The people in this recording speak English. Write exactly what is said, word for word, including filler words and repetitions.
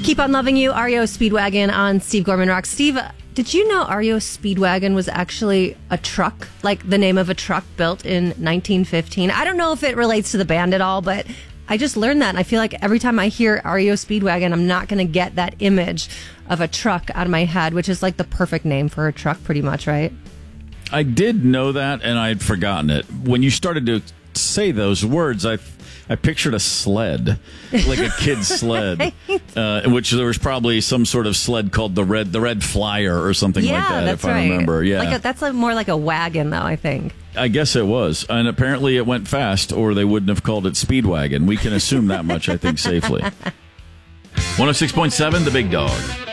Keep on Loving You, R E O Speedwagon on Steve Gorman Rock. Steve, did you know R E O Speedwagon was actually a truck, like the name of a truck built in nineteen fifteen? I don't know if it relates to the band at all, but I just learned that, and I feel like every time I hear R E O Speedwagon, I'm not going to get that image of a truck out of my head, which is like the perfect name for a truck, pretty much, right? I did know that, and I'd forgotten it. When you started to say those words, I I pictured a sled, like a kid's sled, right. uh, which there was probably some sort of sled called the Red the Red Flyer or something yeah, like that, that's if I right. remember. Yeah, like a, that's like more like a wagon, though, I think. I guess it was. And apparently it went fast, or they wouldn't have called it Speedwagon. We can assume that much, I think, safely. one oh six point seven, The Big Dog.